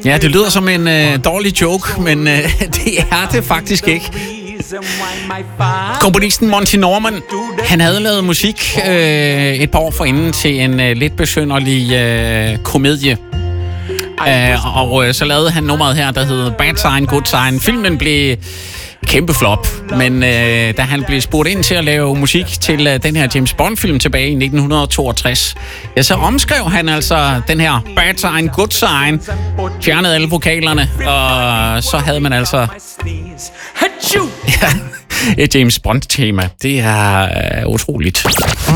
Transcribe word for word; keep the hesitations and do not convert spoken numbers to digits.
Ja, det lyder som en øh, dårlig joke, men øh, det er det faktisk ikke. Komponisten Monty Norman, han havde lavet musik øh, et par år forinden til en øh, lidt besynderlig øh, komedie. Uh, og uh, så lavede han nummeret her, der hed Bad Sign, Good Sign. Filmen blev kæmpe flop, men uh, da han blev spurgt ind til at lave musik til uh, den her James Bond-film tilbage i nitten toogtres, ja, så omskrev han altså den her Bad Sign, Good Sign, fjernede alle vokalerne, og så havde man altså ja, et James Bond-tema. Det er uh, utroligt.